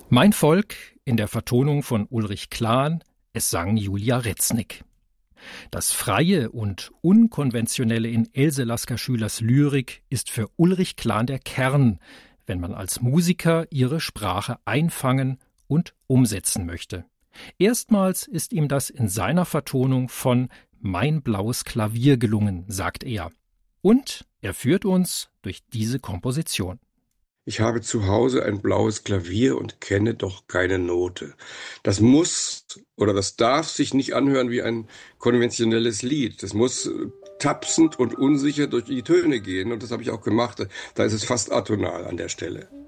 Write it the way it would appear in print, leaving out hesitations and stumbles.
Mein Volk in der Vertonung von Ulrich Klahn, es sang Julia Reznik. Das Freie und Unkonventionelle in Else Lasker-Schülers Lyrik ist für Ulrich Klahn der Kern, wenn man als Musiker ihre Sprache einfangen und umsetzen möchte. Erstmals ist ihm das in seiner Vertonung von Mein blaues Klavier gelungen, sagt er. Und er führt uns durch diese Komposition. Ich habe zu Hause ein blaues Klavier und kenne doch keine Note. Das muss oder das darf sich nicht anhören wie ein konventionelles Lied. Das muss tapsend und unsicher durch die Töne gehen und das habe ich auch gemacht. Da ist es fast atonal an der Stelle.